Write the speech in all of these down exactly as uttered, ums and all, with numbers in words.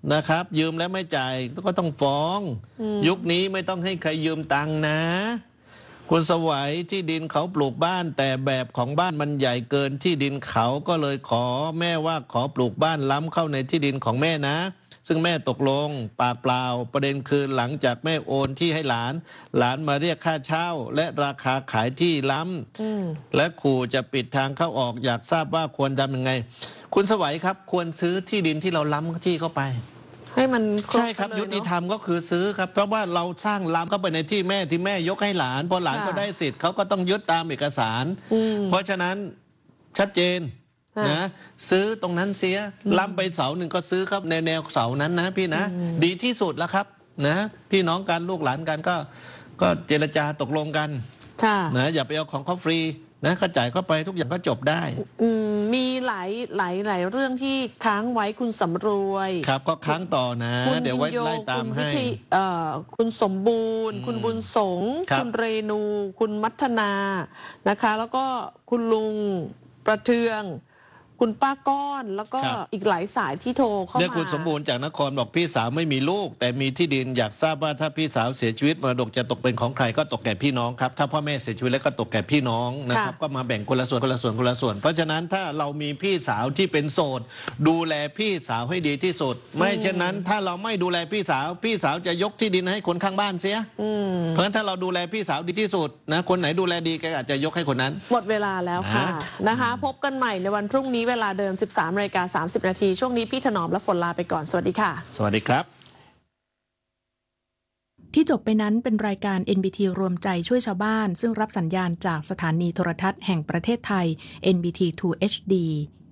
นะครับยืมแล้วไม่จ่ายก็ต้องฟ้องยุคนี้ไม่ต้องให้ใครยืมตังค์นะคุณสวัยที่ดินเขาปลูกบ้านแต่แบบของบ้านมันใหญ่เกินที่ดินเขาก็เลยขอแม่ว่าขอปลูกบ้านล้ำเข้าในที่ดินของแม่นะซึ่งแม่ตกลงปากเปล่าประเด็นคือหลังจากแม่โอนที่ให้หลานหลานมาเรียกค่าเช่าและราคาขายที่ล้ำและขู่จะปิดทางเข้าออกอยากทราบว่าควรทำยังไงคุณสวัยครับควรซื้อที่ดินที่เราล้ำที่เข้าไปให้มันใช่ครับยุติธรรมก็คือซื้อครับเพราะว่าเราสร้างล้ำเข้าไปในที่แม่ที่แม่ยกให้หลานพอหลานก็ได้สิทธิ์เขาก็ต้องยึดตามเอกสารเพราะฉะนั้นชัดเจนนะซื้อตรงนั้นเสียล้ำไปเสาหนึ่งก็ซื้อครับในแนวเสานั้นนะพี่นะดีที่สุดแล้วครับนะพี่น้องกันลูกหลานกันก็ก็เจรจาตกลงกันนะอย่าไปเอาของเขาฟรีนะก็จ่ายเข้าไปทุกอย่างก็จบได้มีหลายหลายหลายเรื่องที่ค้างไว้คุณสำรวยครับก็ค้างต่อนะเดี๋ยวไว้ไล่ตามให้คุณสมบูรณ์คุณบุญสงคุณเรนูคุณมัทนานะคะแล้วก็คุณลุงประเทืองคุณป้าก้อนแล้วก็อีกหลายสายที่โทรเข้ามาเนี่ยคุณสมบูรณ์จากนครบอกพี่สาวไม่มีลูกแต่มีที่ดินอยากทราบว่าถ้าพี่สาวเสียชีวิตมรดกจะตกเป็นของใครก็ตกแก่พี่น้องครับถ้าพ่อแม่เสียชีวิตแล้วก็ตกแก่พี่น้องนะครับก็มาแบ่งคนละส่วนคนละส่วนคนละส่วนเพราะฉะนั้นถ้าเรามีพี่สาวที่เป็นโสดดูแลพี่สาวให้ดีที่สุดไม่เช่นนั้นถ้าเราไม่ดูแลพี่สาวพี่สาวจะยกที่ดินให้คนข้างบ้านเสียเพราะฉะนั้นถ้าเราดูแลพี่สาวดีที่สุดนะคนไหนดูแลดีแกอาจจะยกให้คนนั้นหมดเวลาแล้วค่ะนะคะพบกันใหม่ในวันพรุ่งนี้เวลาเดิมสิบสามนาฬิกาสามสิบนาทีช่วงนี้พี่ถนอมและฝนลาไปก่อนสวัสดีค่ะสวัสดีครับที่จบไปนั้นเป็นรายการ เอ็น บี ที รวมใจช่วยชาวบ้านซึ่งรับสัญญาณจากสถานีโทรทัศน์แห่งประเทศไทย เอ็น บี ที ทู เอช ดี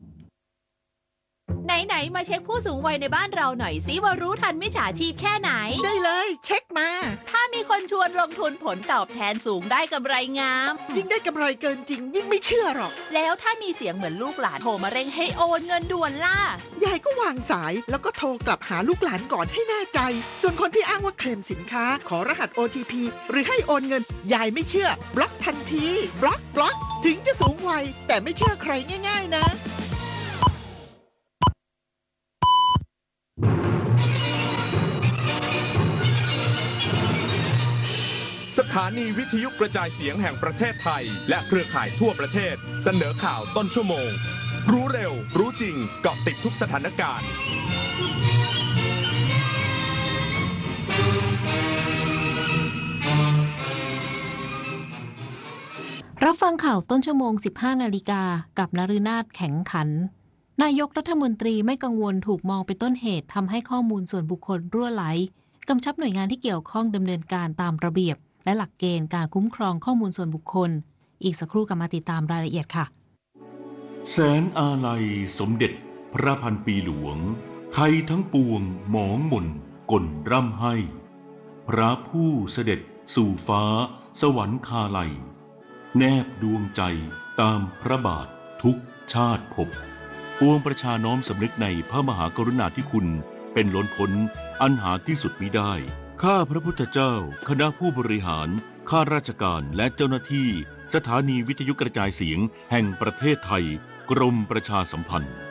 ไหนๆมาเช็คผู้สูงวัยในบ้านเราหน่อยสิว่ารู้ทันมิจฉาชีพแค่ไหนได้เลยเช็คมาถ้ามีคนชวนลงทุนผลตอบแทนสูงได้กำไรงามยิ่งได้กำไรเกินจริงยิ่งไม่เชื่อหรอกแล้วถ้ามีเสียงเหมือนลูกหลานโทรมาเร่งให้โอนเงินด่วนล่ะยายก็วางสายแล้วก็โทรกลับหาลูกหลานก่อนให้แน่ใจส่วนคนที่อ้างว่าเคลมสินค้าขอรหัส โอ ที พี หรือให้โอนเงินยายไม่เชื่อบล็อกทันทีบล็อกบล็อกถึงจะสูงวัยแต่ไม่เชื่อใครง่ายๆนะสถานีวิทยุกระจายเสียงแห่งประเทศไทยและเครือข่ายทั่วประเทศเสนอข่าวต้นชั่วโมงรู้เร็วรู้จริงเกาะติดทุกสถานการณ์รับฟังข่าวต้นชั่วโมง สิบห้านาฬิกากับนฤนาถแข็งขันนายกรัฐมนตรีไม่กังวลถูกมองเป็นต้นเหตุทำให้ข้อมูลส่วนบุคคลรั่วไหลกำชับหน่วยงานที่เกี่ยวข้องดำเนินการตามระเบียบและหลักเกณฑ์การคุ้มครองข้อมูลส่วนบุคคลอีกสักครู่กลับมาติดตามรายละเอียดค่ะแสนอาลัยสมเด็จพระพันปีหลวงไทยทั้งปวงหมองหม่นก่นร่ำให้พระผู้เสด็จสู่ฟ้าสวรรคาลัยแนบดวงใจตามพระบาททุกชาติภพปวงประชาน้อมสำนึกในพระมหากรุณาธิคุณเป็นล้นพ้นอันหาที่สุดมิได้ข้าพระพุทธเจ้าคณะผู้บริหารข้าราชการและเจ้าหน้าที่สถานีวิทยุกระจายเสียงแห่งประเทศไทยกรมประชาสัมพันธ์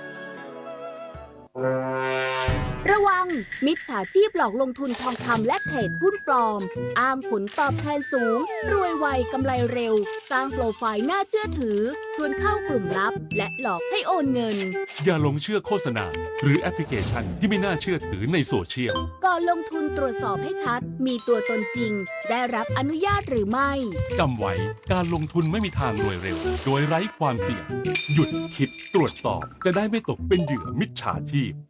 ระวังมิจฉาชีพหลอกลงทุนทองคำและเทรดหุ้นปลอมอ้างผลตอบแทนสูงรวยไวกำไรเร็วสร้างโปรไฟล์น่าเชื่อถือชวนเข้ากลุ่มลับและหลอกให้โอนเงินอย่าหลงเชื่อโฆษณาหรือแอปพลิเคชันที่ไม่น่าเชื่อถือในโซเชียลก่อนลงทุนตรวจสอบให้ชัดมีตัวตนจริงได้รับอนุญาตหรือไม่จำไว้การลงทุนไม่มีทางรวยเร็วโดยไร้ความเสี่ยงหยุดคิดตรวจสอบจะได้ไม่ตกเป็นเหยื่อมิจฉาชีพ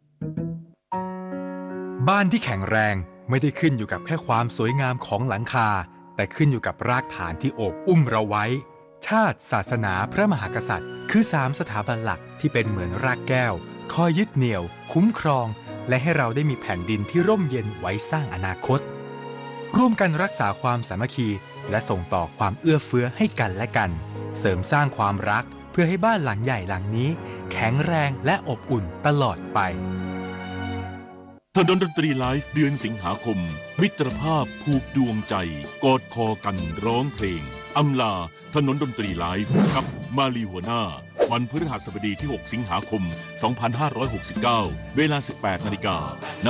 บ้านที่แข็งแรงไม่ได้ขึ้นอยู่กับแค่ความสวยงามของหลังคาแต่ขึ้นอยู่กับรากฐานที่โอบอุ้มเราไว้ชาติศาสนาพระมหากษัตริย์คือสามสถาบันหลักที่เป็นเหมือนรากแก้วคอยยึดเหนี่ยวคุ้มครองและให้เราได้มีแผ่นดินที่ร่มเย็นไว้สร้างอนาคตร่วมกันรักษาความสามัคคีและส่งต่อความเอื้อเฟื้อให้กันและกันเสริมสร้างความรักเพื่อให้บ้านหลังใหญ่หลังนี้แข็งแรงและอบอุ่นตลอดไปถนนดนตรีไลฟ์เดือนสิงหาคมมิตรภาพผูกดวงใจกอดคอกันร้องเพลงอำลาถนนดนตรีไลฟ์กับมาลีหัวหน้าวันพฤหัสบดีที่หกสิงหาคมสองพันห้าร้อยหกสิบเก้าเวลา สิบแปดนาฬิกา